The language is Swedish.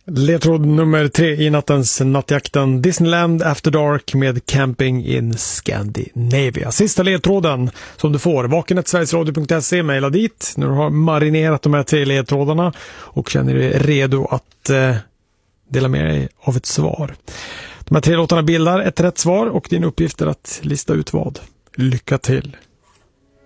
Ledtråd nummer 3 i nattens nattjakten: Disneyland After Dark med Camping in Scandinavia. Sista ledtråden som du får: vaken@sverigesradio.se, mejla dit när du har marinerat de här 3 ledtrådarna och känner dig redo att dela med dig av ett svar. De här 3 låtarna bildar ett rätt svar och din uppgift är att lista ut vad. Lycka till!